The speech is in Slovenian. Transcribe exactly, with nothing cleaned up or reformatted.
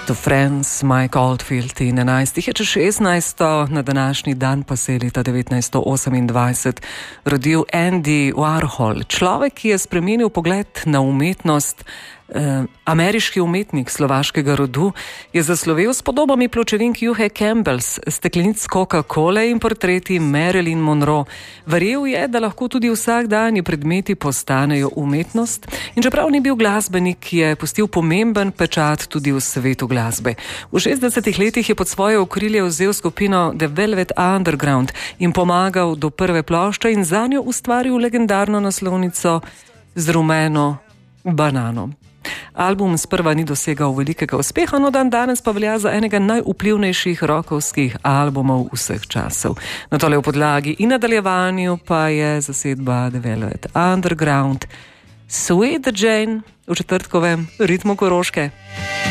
To Friends, Mike Oldfield in enajstih je čez šestnajsto, na današnji dan pa se je leta devetnajststo osemindvajset rodil Andy Warhol, človek, ki je spremenil pogled na umetnost. Eh, ameriški umetnik slovaškega rodu je zaslovel s podobami pločevink Juhe Campbells, steklenic Coca-Cole in portreti Marilyn Monroe. Verjel je, da lahko tudi vsakdanji predmeti postanejo umetnost, in čeprav ni bil glasbenik, je pustil pomemben pečat tudi v svetu glasbe. V šestdesetih letih je pod svoje okrilje vzel skupino The Velvet Underground in pomagal do prve plošče in zanjo ustvaril legendarno naslovnico z rumeno banano. Album sprva ni dosegal velikega uspeha, no dan danes pa velja za enega najvplivnejših rockovskih albumov vseh časov. Na tole v podlagi in nadaljevanju pa je zasedba The Velvet Underground, Sweet Jane v četrtkovem Ritmu Koroške.